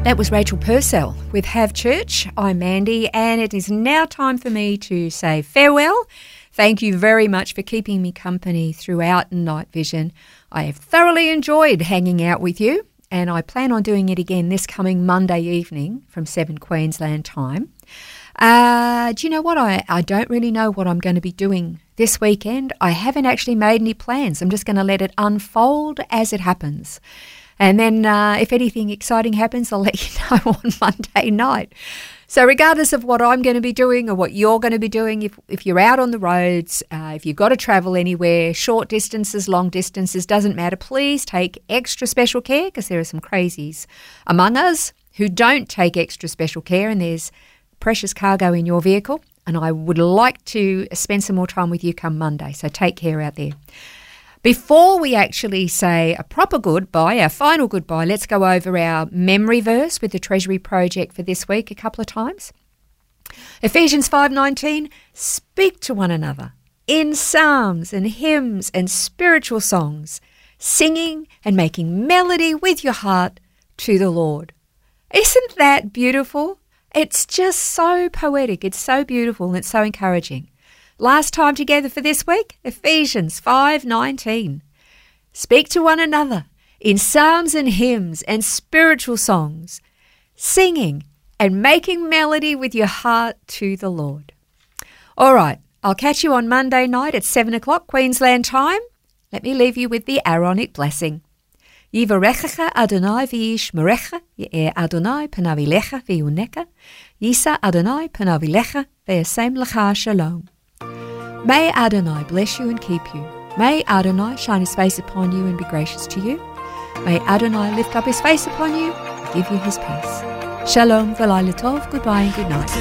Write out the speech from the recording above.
That was Rachel Purcell with Have Church. I'm Mandy, and it is now time for me to say farewell. Thank you very much for keeping me company throughout Night Vision. I have thoroughly enjoyed hanging out with you, and I plan on doing it again this coming Monday evening from 7 Queensland time. Do you know what? I don't really know what I'm going to be doing this weekend. I haven't actually made any plans. I'm just going to let it unfold as it happens. And then if anything exciting happens, I'll let you know on Monday night. So regardless of what I'm going to be doing or what you're going to be doing, if you're out on the roads, if you've got to travel anywhere, short distances, long distances, doesn't matter, please take extra special care, because there are some crazies among us who don't take extra special care, and there's precious cargo in your vehicle. And I would like to spend some more time with you come Monday. So take care out there. Before we actually say a proper goodbye, our final goodbye, let's go over our memory verse with the Treasury Project for this week a couple of times. Ephesians 5:19, speak to one another in psalms and hymns and spiritual songs, singing and making melody with your heart to the Lord. Isn't that beautiful? It's just so poetic, it's so beautiful, and it's so encouraging. Last time together for this week, Ephesians 5:19. Speak to one another in psalms and hymns and spiritual songs, singing and making melody with your heart to the Lord. All right, I'll catch you on Monday night at 7 o'clock Queensland time. Let me leave you with the Aaronic blessing. Yivarechecha Adonai v'yishmerecha, Ye'er Adonai panav ilecha v'yuneka, Yisa Adonai panav ilecha v'yasem lecha shalom. May Adonai bless you and keep you. May Adonai shine his face upon you and be gracious to you. May Adonai lift up his face upon you and give you his peace. Shalom v'layla tov, goodbye and good night.